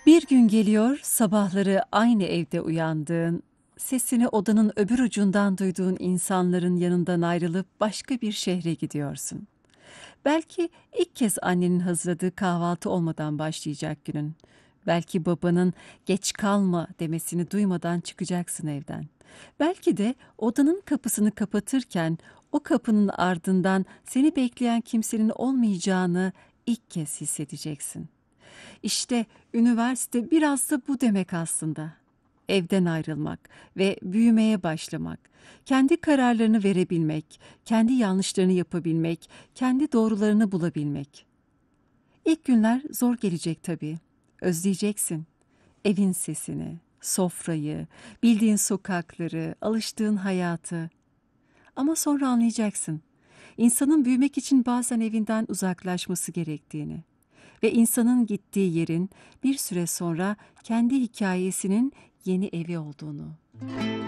Bir gün geliyor, sabahları aynı evde uyandığın, sesini odanın öbür ucundan duyduğun insanların yanından ayrılıp başka bir şehre gidiyorsun. Belki ilk kez annenin hazırladığı kahvaltı olmadan başlayacak günün. Belki babanın geç kalma demesini duymadan çıkacaksın evden. Belki de odanın kapısını kapatırken o kapının ardından seni bekleyen kimsenin olmayacağını ilk kez hissedeceksin. İşte üniversite biraz da bu demek aslında. Evden ayrılmak ve büyümeye başlamak, kendi kararlarını verebilmek, kendi yanlışlarını yapabilmek, kendi doğrularını bulabilmek. İlk günler zor gelecek tabii. Özleyeceksin. Evin sesini, sofrayı, bildiğin sokakları, alıştığın hayatı. Ama sonra anlayacaksın. İnsanın büyümek için bazen evinden uzaklaşması gerektiğini ve insanın gittiği yerin bir süre sonra kendi hikayesinin yeni evi olduğunu.